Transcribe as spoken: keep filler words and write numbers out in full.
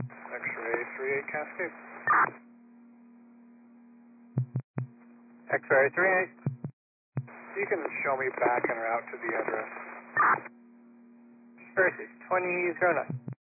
X-ray three eight Cascade. X-ray three eight. You can show me back en route to the address. Versus twenty zero nine.